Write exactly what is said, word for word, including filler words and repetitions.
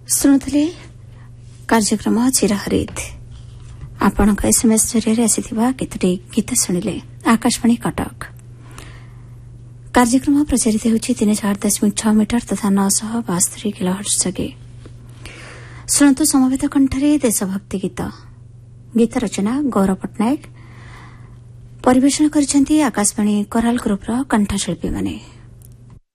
ଶୁଣୁଥିଲେ କାର୍ଯ୍ୟକ୍ରମ ଚିରହରିତ ଆପଣଙ୍କ ଏସଏମଏସ୍ ଜରିଆରେ ଆସିଥିବା କେତୋଟି ଗୀତ ଶୁଣିଲେ। ଆକାଶବାଣୀ କଟକ କାର୍ଯ୍ୟକ୍ରମ ପ୍ରଚାରିତ ହେଉଛି ତିନି ଚାର ଦଶମିକ ଛଅ ମିଟର ତଥା ନଅଶହ ବାସ୍ତରୀ କିଲୋହର୍ଟ୍ଜ ଯୋଗେ। ଶୁଣନ୍ତୁ ସମବେତ କଣ୍ଠରେ ଦେଶଭକ୍ତି ଗୀତ। ଗୀତ ରଚନା ଗୌରବ ପଟ୍ଟନାୟକ, ପରିବେଷଣ କରିଛନ୍ତି ଆକାଶବାଣୀ କୋରାଲ ଗ୍ରୁପ୍ର କଣ୍ଠଶିଳ୍ପୀମାନେ।